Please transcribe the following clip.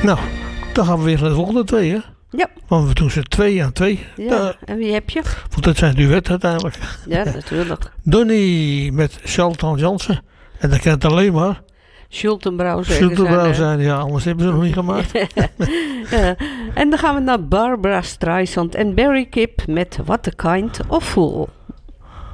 Nou, dan gaan we weer naar de volgende 2, hè? Ja. Want we doen ze 2 aan 2. Ja, en wie heb je? Want dat zijn duet uiteindelijk. Ja, natuurlijk. Donnie met Charlton Jansen. En dat kan het alleen maar Schultenbrouw zijn. Ja, anders hebben ze nog niet gemaakt. Ja. En dan gaan we naar Barbara Streisand en Barry Gibb met What a Kind of Fool.